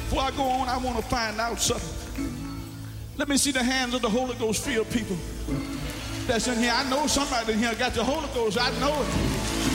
Before I go on, I want to find out something. Let me see the hands of the Holy Ghost filled people that's in here. I know somebody in here got the Holy Ghost. I know it.